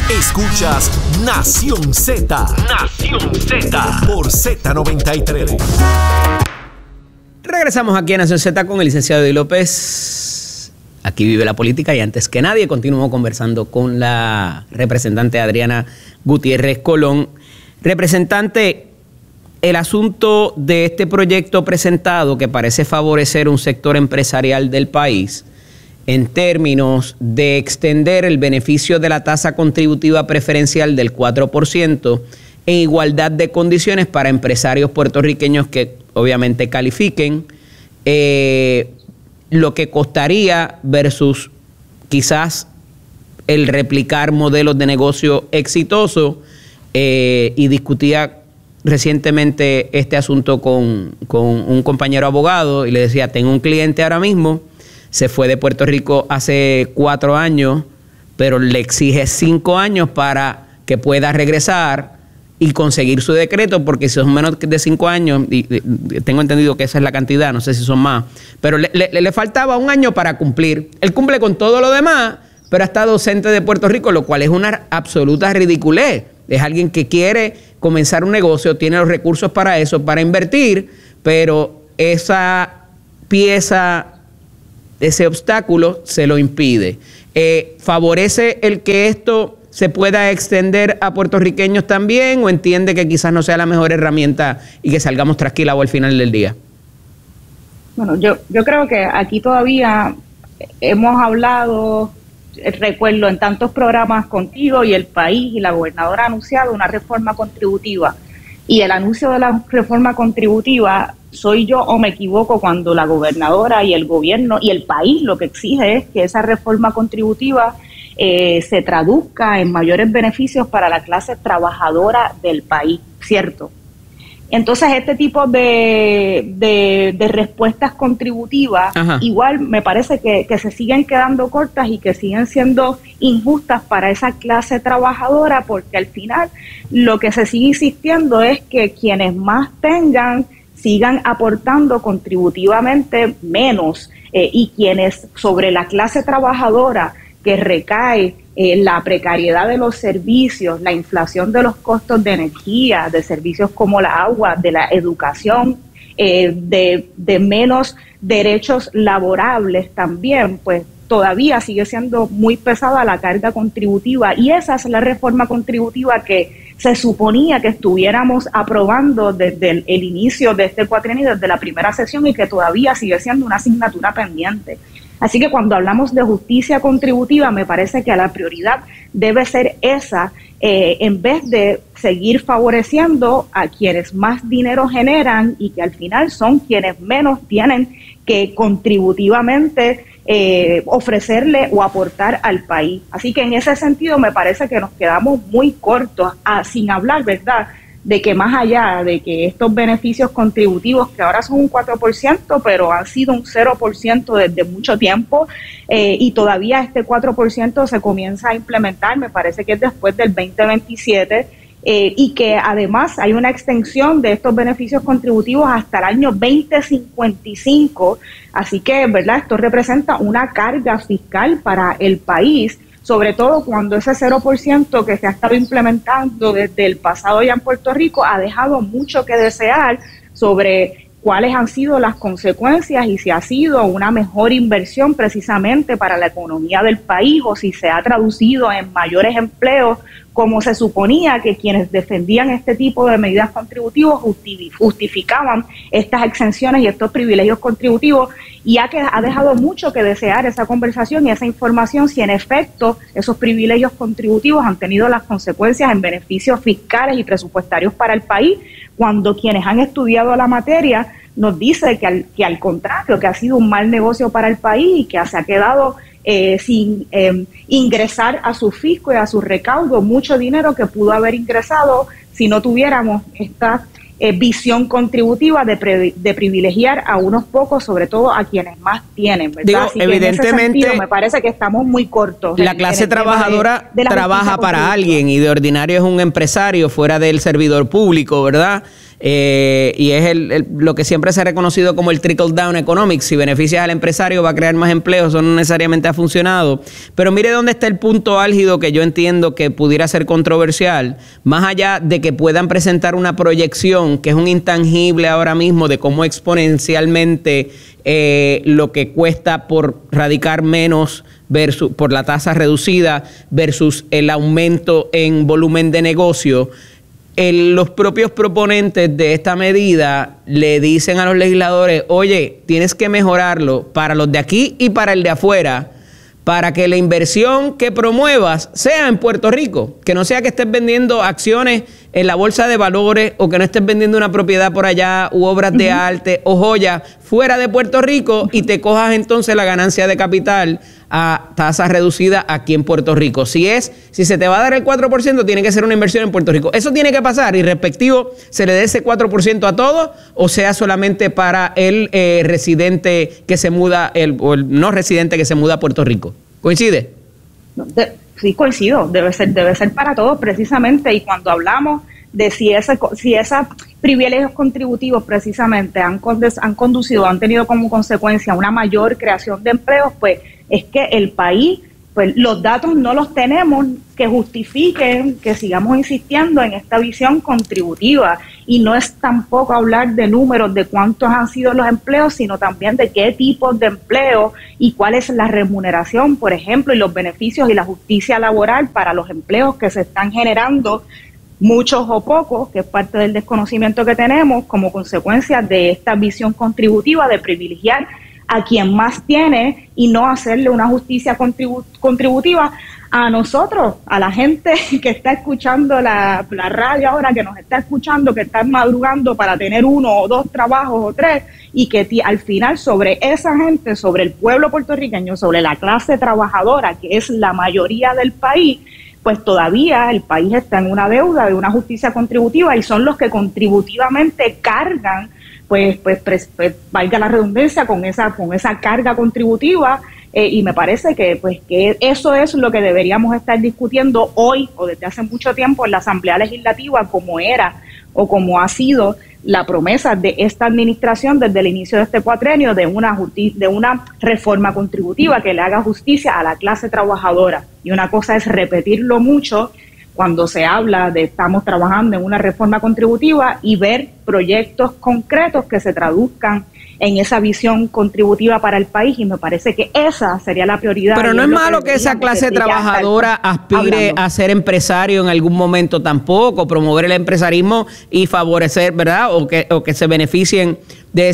Escuchas Nación Z. Nación Z. Por Z93. Regresamos aquí a Nación Z con el licenciado Eddie López. Aquí vive la política y antes que nadie continúo conversando con la representante Adriana Gutiérrez Colón. Representante, el asunto de este proyecto presentado que parece favorecer un sector empresarial del país en términos de extender el beneficio de la tasa contributiva preferencial del 4% en igualdad de condiciones para empresarios puertorriqueños que obviamente califiquen, lo que costaría versus quizás el replicar modelos de negocio exitosos, y discutía recientemente este asunto con un compañero abogado y le decía, tengo un cliente ahora mismo, se fue de Puerto Rico hace 4 años, pero le exige 5 años para que pueda regresar y conseguir su decreto, porque si son menos de 5 años, y tengo entendido que esa es la cantidad, no sé si son más, pero le faltaba 1 año para cumplir. Él cumple con todo lo demás, pero ha estado ausente de Puerto Rico, lo cual es una absoluta ridiculez. Es alguien que quiere comenzar un negocio, tiene los recursos para eso, para invertir, pero esa pieza, ese obstáculo se lo impide. ¿Favorece el que esto se pueda extender a puertorriqueños también, o entiende que quizás no sea la mejor herramienta y que salgamos trasquilados al final del día? Bueno, yo creo que aquí todavía hemos hablado, recuerdo en tantos programas contigo y el país, y la gobernadora ha anunciado una reforma contributiva, y el anuncio de la reforma contributiva, ¿soy yo o me equivoco cuando la gobernadora y el gobierno y el país lo que exige es que esa reforma contributiva se traduzca en mayores beneficios para la clase trabajadora del país, ¿cierto? Entonces, este tipo de respuestas contributivas, ajá, igual me parece que se siguen quedando cortas y que siguen siendo injustas para esa clase trabajadora, porque al final lo que se sigue insistiendo es que quienes más tengan sigan aportando contributivamente menos, y quienes sobre la clase trabajadora que recae la precariedad de los servicios, la inflación de los costos de energía, de servicios como la agua, de la educación, de menos derechos laborables también, pues todavía sigue siendo muy pesada la carga contributiva, y esa es la reforma contributiva que se suponía que estuviéramos aprobando desde el inicio de este cuatrienio, desde la primera sesión, y que todavía sigue siendo una asignatura pendiente. Así que cuando hablamos de justicia contributiva, me parece que la prioridad debe ser esa, en vez de seguir favoreciendo a quienes más dinero generan y que al final son quienes menos tienen que contributivamente ofrecerle o aportar al país. Así que en ese sentido me parece que nos quedamos muy cortos, sin hablar, ¿verdad?, de que más allá de que estos beneficios contributivos, que ahora son un 4%, pero han sido un 0% desde mucho tiempo, y todavía este 4% se comienza a implementar, me parece que es después del 2027, y que además hay una extensión de estos beneficios contributivos hasta el año 2055, así que, ¿verdad?, esto representa una carga fiscal para el país, sobre todo cuando ese 0% que se ha estado implementando desde el pasado ya en Puerto Rico ha dejado mucho que desear sobre cuáles han sido las consecuencias y si ha sido una mejor inversión precisamente para la economía del país o si se ha traducido en mayores empleos, como se suponía que quienes defendían este tipo de medidas contributivas justificaban estas exenciones y estos privilegios contributivos, y ha dejado mucho que desear esa conversación y esa información si en efecto esos privilegios contributivos han tenido las consecuencias en beneficios fiscales y presupuestarios para el país, cuando quienes han estudiado la materia nos dice que al contrario, que ha sido un mal negocio para el país y que se ha quedado sin ingresar a su fisco y a su recaudo mucho dinero que pudo haber ingresado si no tuviéramos esta visión contributiva de privilegiar a unos pocos, sobre todo a quienes más tienen, ¿verdad? Digo, así que evidentemente, en ese sentido me parece que estamos muy cortos. La clase trabajadora trabaja para alguien y de ordinario es un empresario fuera del servidor público, ¿verdad? y es lo que siempre se ha reconocido como el trickle down economics. Si beneficias al empresario va a crear más empleos, eso no necesariamente ha funcionado. Pero mire dónde está el punto álgido que yo entiendo que pudiera ser controversial, más allá de que puedan presentar una proyección que es un intangible ahora mismo de cómo exponencialmente lo que cuesta por radicar menos versus por la tasa reducida versus el aumento en volumen de negocio. Los propios proponentes de esta medida le dicen a los legisladores, oye, tienes que mejorarlo para los de aquí y para el de afuera, para que la inversión que promuevas sea en Puerto Rico, que no sea que estés vendiendo acciones en la bolsa de valores o que no estés vendiendo una propiedad por allá u obras de arte o joyas fuera de Puerto Rico y te cojas entonces la ganancia de capital a tasa reducida aquí en Puerto Rico. Si se te va a dar el 4%, tiene que ser una inversión en Puerto Rico. Eso tiene que pasar y respectivo se le dé ese 4% a todos o sea solamente para el residente que se muda o el no residente que se muda a Puerto Rico. ¿Coincide? Sí, coincido. Debe ser para todos precisamente. Y cuando hablamos de si esos privilegios contributivos precisamente han tenido como consecuencia una mayor creación de empleos, pues es que el país, pues los datos no los tenemos que justifiquen que sigamos insistiendo en esta visión contributiva. Y no es tampoco hablar de números de cuántos han sido los empleos, sino también de qué tipos de empleo y cuál es la remuneración, por ejemplo, y los beneficios y la justicia laboral para los empleos que se están generando, muchos o pocos, que es parte del desconocimiento que tenemos como consecuencia de esta visión contributiva de privilegiar a quien más tiene y no hacerle una justicia contributiva a nosotros, a la gente que está escuchando la radio ahora, que nos está escuchando, que está madrugando para tener 1 o 2 trabajos o 3, y que al final sobre esa gente, sobre el pueblo puertorriqueño, sobre la clase trabajadora, que es la mayoría del país, pues todavía el país está en una deuda de una justicia contributiva y son los que contributivamente cargan, pues valga la redundancia, con esa carga contributiva, y me parece que eso es lo que deberíamos estar discutiendo hoy o desde hace mucho tiempo en la Asamblea Legislativa, como era o como ha sido la promesa de esta administración desde el inicio de este cuatrenio de una reforma contributiva que le haga justicia a la clase trabajadora. Y una cosa es repetirlo mucho cuando se habla de estamos trabajando en una reforma contributiva y ver proyectos concretos que se traduzcan en esa visión contributiva para el país, y me parece que esa sería la prioridad. Pero no es malo que esa clase trabajadora aspire a ser empresario en algún momento tampoco, promover el empresarismo y favorecer, ¿verdad? O que se beneficien de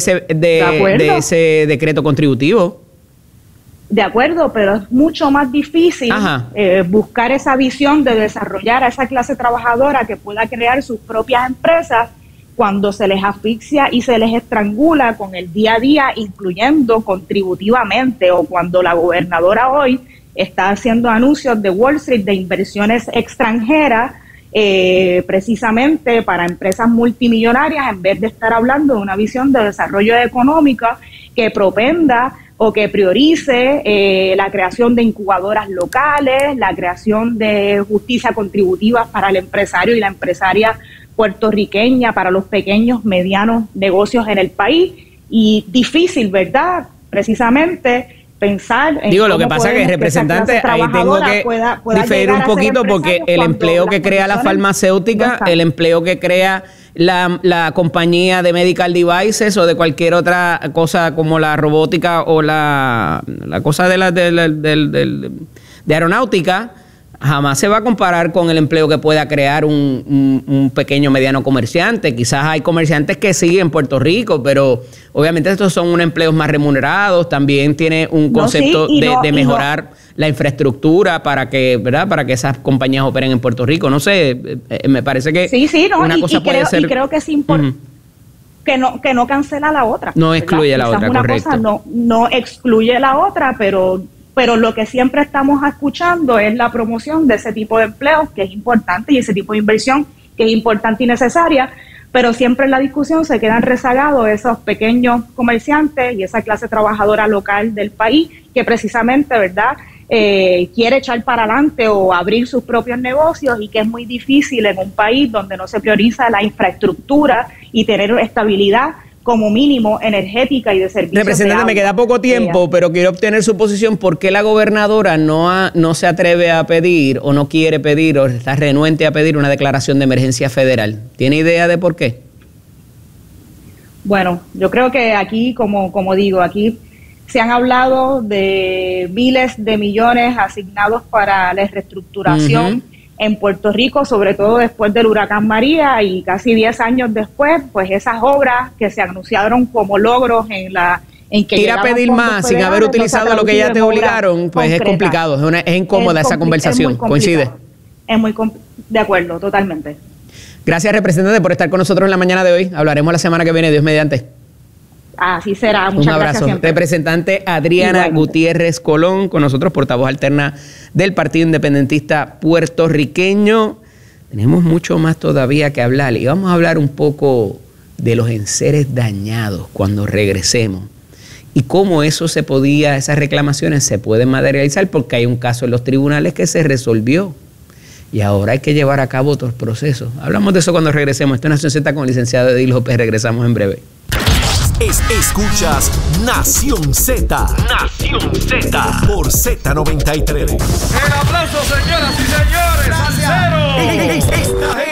ese decreto contributivo. De acuerdo, pero es mucho más difícil buscar esa visión de desarrollar a esa clase trabajadora que pueda crear sus propias empresas cuando se les asfixia y se les estrangula con el día a día, incluyendo contributivamente, o cuando la gobernadora hoy está haciendo anuncios de Wall Street de inversiones extranjeras precisamente para empresas multimillonarias, en vez de estar hablando de una visión de desarrollo económico que propenda o que priorice la creación de incubadoras locales, la creación de justicia contributiva para el empresario y la empresaria puertorriqueña, para los pequeños, medianos negocios en el país. Y difícil, ¿verdad? Precisamente pensar en lo que pasa es que, representante, ahí tengo que diferir un poquito, porque el empleo que crea la farmacéutica, el empleo que crea la compañía de medical devices o de cualquier otra cosa como la robótica o la cosa de aeronáutica, jamás se va a comparar con el empleo que pueda crear un pequeño mediano comerciante. Quizás hay comerciantes que siguen en Puerto Rico, pero obviamente estos son unos empleos más remunerados. También tiene un concepto de mejorar la infraestructura para que, ¿verdad?, para que esas compañías operen en Puerto Rico. No sé, me parece que una cosa puede ser. Y creo que es importante que no cancela la otra. No excluye la otra, correcto. Cosa no excluye la otra, pero lo que siempre estamos escuchando es la promoción de ese tipo de empleos, que es importante, y ese tipo de inversión que es importante y necesaria, pero siempre en la discusión se quedan rezagados esos pequeños comerciantes y esa clase trabajadora local del país, que precisamente, ¿verdad?, quiere echar para adelante o abrir sus propios negocios, y que es muy difícil en un país donde no se prioriza la infraestructura y tener estabilidad como mínimo energética y de servicios. Representante, me queda poco tiempo, pero quiero obtener su posición. ¿Por qué la gobernadora no se atreve a pedir o no quiere pedir o está renuente a pedir una declaración de emergencia federal? ¿Tiene idea de por qué? Bueno, yo creo que aquí, como digo, aquí se han hablado de miles de millones asignados para la reestructuración en Puerto Rico, sobre todo después del huracán María, y casi 10 años después, pues esas obras que se anunciaron como logros en que ir a pedir más sin haber utilizado lo que ya te obligaron, pues concreta. Es complicado, es incómoda esa conversación. ¿Coincide? Es muy de acuerdo, totalmente. Gracias, representante, por estar con nosotros en la mañana de hoy. Hablaremos la semana que viene, Dios mediante. Así será. Muchas Un abrazo. Gracias. Representante Adriana Gutiérrez Colón, con nosotros, portavoz alterna del Partido Independentista Puertorriqueño. Tenemos mucho más todavía que hablar y vamos a hablar un poco de los enseres dañados cuando regresemos y cómo esas reclamaciones se pueden materializar, porque hay un caso en los tribunales que se resolvió y ahora hay que llevar a cabo otros procesos. Hablamos de eso cuando regresemos. Esto es Nación Z con el licenciado Eddie López. Regresamos en breve. Escuchas Nación Z. Nación Z. Por Z93. El aplauso, señoras y señores. Gracias. Al cero.